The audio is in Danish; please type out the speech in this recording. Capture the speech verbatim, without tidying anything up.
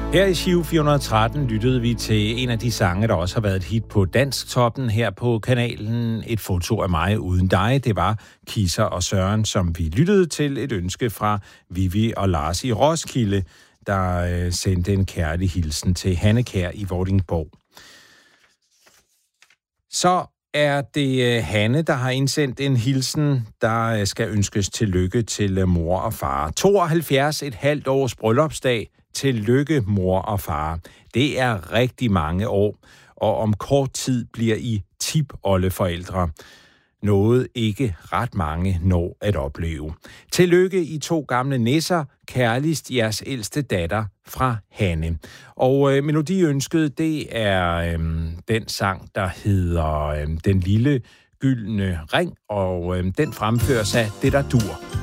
Her i Giro fire hundrede og tretten lyttede vi til en af de sange, der også har været et hit på Dansktoppen her på kanalen. Et foto af mig uden dig. Det var Kisser og Søren, som vi lyttede til. Et ønske fra Vivi og Lars i Roskilde, der øh, sendte en kærlig hilsen til Hanne Kjær i Vordingborg. Så er det Hanne, der har indsendt en hilsen, der skal ønskes tillykke til mor og far. tooghalvfjerds et halvt års bryllupsdag. Tillykke, mor og far. Det er rigtig mange år, og om kort tid bliver I tip-oldeforældre. Noget ikke ret mange når at opleve. Tillykke, I to gamle nisser. Kærligst jeres ældste datter fra Hanne. Og øh, melodiønsket, det er øh, den sang, der hedder øh, Den lille gyldne ring, og øh, den fremføres af Det der dur.